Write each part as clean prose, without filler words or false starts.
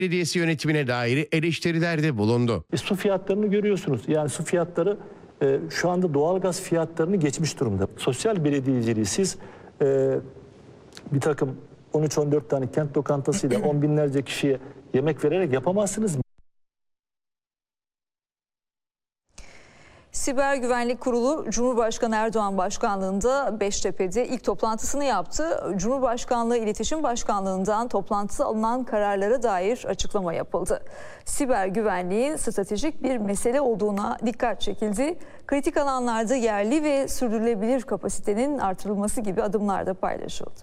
Belediyesi yönetimine dair eleştirilerde bulundu. Su fiyatlarını görüyorsunuz. Yani su fiyatları şu anda doğalgaz fiyatlarını geçmiş durumda. Sosyal belediyeciliği siz bir takım 13-14 tane kent lokantasıyla 10 binlerce kişiye yemek vererek yapamazsınız. Siber Güvenlik Kurulu Cumhurbaşkanı Erdoğan başkanlığında Beştepe'de ilk toplantısını yaptı. Cumhurbaşkanlığı İletişim Başkanlığı'ndan toplantıda alınan kararlara dair açıklama yapıldı. Siber güvenliğin stratejik bir mesele olduğuna dikkat çekildi. Kritik alanlarda yerli ve sürdürülebilir kapasitenin artırılması gibi adımlar da paylaşıldı.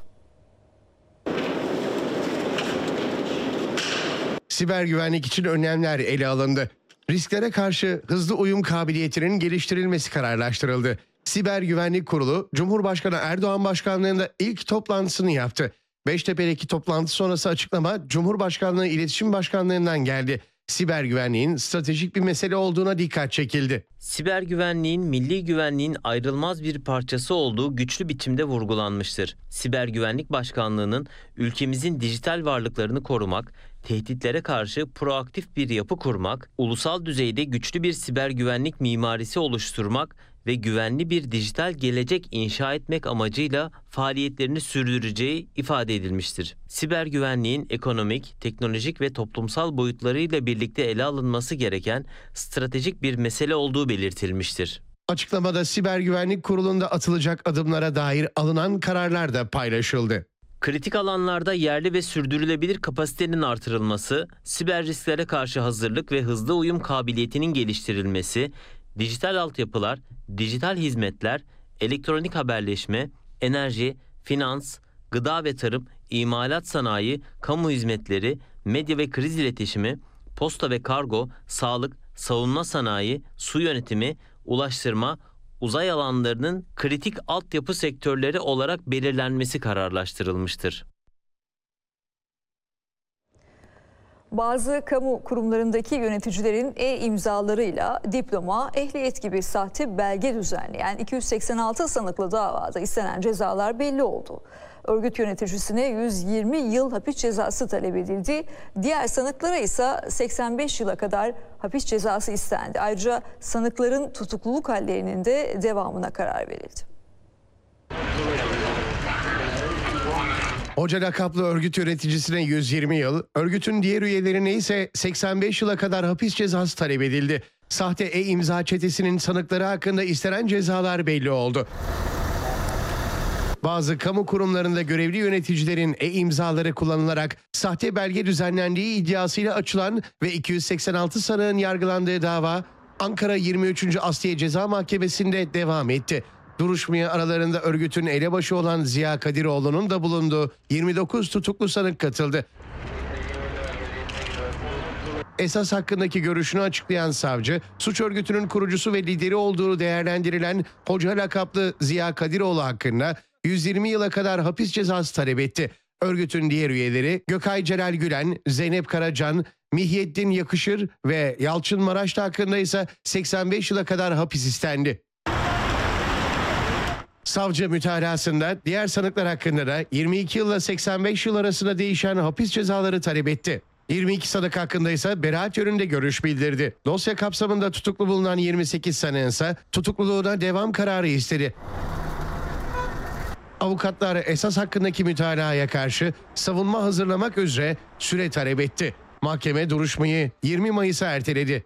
Siber güvenlik için önlemler ele alındı. Risklere karşı hızlı uyum kabiliyetinin geliştirilmesi kararlaştırıldı. Siber Güvenlik Kurulu, Cumhurbaşkanı Erdoğan başkanlığında ilk toplantısını yaptı. Beştepe'deki toplantı sonrası açıklama Cumhurbaşkanlığı İletişim Başkanlığı'ndan geldi. Siber güvenliğin stratejik bir mesele olduğuna dikkat çekildi. Siber güvenliğin milli güvenliğin ayrılmaz bir parçası olduğu güçlü biçimde vurgulanmıştır. Siber Güvenlik Başkanlığı'nın ülkemizin dijital varlıklarını korumak, tehditlere karşı proaktif bir yapı kurmak, ulusal düzeyde güçlü bir siber güvenlik mimarisi oluşturmak ve güvenli bir dijital gelecek inşa etmek amacıyla faaliyetlerini sürdüreceği ifade edilmiştir. Siber güvenliğin ekonomik, teknolojik ve toplumsal boyutlarıyla birlikte ele alınması gereken stratejik bir mesele olduğu belirtilmiştir. Açıklamada Siber Güvenlik Kurulu'nda atılacak adımlara dair alınan kararlar da paylaşıldı. Kritik alanlarda yerli ve sürdürülebilir kapasitenin artırılması, siber risklere karşı hazırlık ve hızlı uyum kabiliyetinin geliştirilmesi, dijital altyapılar, dijital hizmetler, elektronik haberleşme, enerji, finans, gıda ve tarım, imalat sanayi, kamu hizmetleri, medya ve kriz iletişimi, posta ve kargo, sağlık, savunma sanayi, su yönetimi, ulaştırma, uzay alanlarının kritik altyapı sektörleri olarak belirlenmesi kararlaştırılmıştır. Bazı kamu kurumlarındaki yöneticilerin e-imzalarıyla diploma, ehliyet gibi sahte belge düzenleyen 286 sanıklı davada istenen cezalar belli oldu. Örgüt yöneticisine 120 yıl hapis cezası talep edildi. Diğer sanıklara ise 85 yıla kadar hapis cezası istendi. Ayrıca sanıkların tutukluluk hallerinin de devamına karar verildi. Hoca lakaplı örgüt yöneticisine 120 yıl, örgütün diğer üyelerine ise 85 yıla kadar hapis cezası talep edildi. Sahte e-imza çetesinin sanıkları hakkında istenen cezalar belli oldu. Bazı kamu kurumlarında görevli yöneticilerin e-imzaları kullanılarak sahte belge düzenlendiği iddiasıyla açılan ve 286 sanığın yargılandığı dava Ankara 23. Asliye Ceza Mahkemesi'nde devam etti. Duruşmaya aralarında örgütün elebaşı olan Ziya Kadiroğlu'nun da bulunduğu 29 tutuklu sanık katıldı. Esas hakkındaki görüşünü açıklayan savcı, suç örgütünün kurucusu ve lideri olduğu değerlendirilen Hoca lakaplı Ziya Kadiroğlu hakkında 120 yıla kadar hapis cezası talep etti. Örgütün diğer üyeleri Gökay Celal Gülen, Zeynep Karacan, Mihyettin Yakışır ve Yalçın Maraşlı hakkında ise 85 yıla kadar hapis istendi. Savcı mütalasında diğer sanıklar hakkında da 22 yılla 85 yıl arasında değişen hapis cezaları talep etti. 22 sanık hakkında ise beraat yönünde görüş bildirdi. Dosya kapsamında tutuklu bulunan 28 sanığın ise tutukluluğuna devam kararı istedi. Avukatlar esas hakkındaki mütalaya karşı savunma hazırlamak üzere süre talep etti. Mahkeme duruşmayı 20 Mayıs'a erteledi.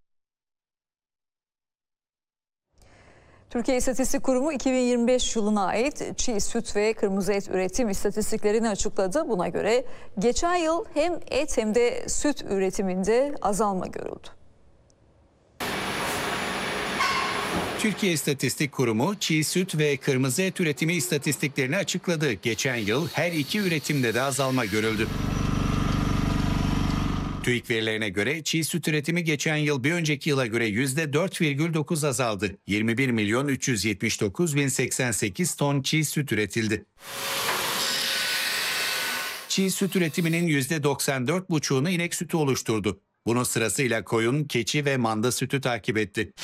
Türkiye İstatistik Kurumu 2025 yılına ait çiğ süt ve kırmızı et üretim istatistiklerini açıkladı. Buna göre geçen yıl hem et hem de süt üretiminde azalma görüldü. Türkiye İstatistik Kurumu çiğ süt ve kırmızı et üretimi istatistiklerini açıkladı. Geçen yıl her iki üretimde de azalma görüldü. TÜİK verilerine göre çiğ süt üretimi geçen yıl bir önceki yıla göre %4,9 azaldı. 21.379.088 ton çiğ süt üretildi. Çiğ süt üretiminin %94,5'unu inek sütü oluşturdu. Bunun sırasıyla koyun, keçi ve manda sütü takip etti.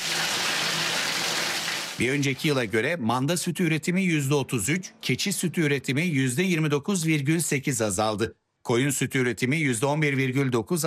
Bir önceki yıla göre manda sütü üretimi %33, keçi sütü üretimi %29,8 azaldı. Koyun sütü üretimi %11,9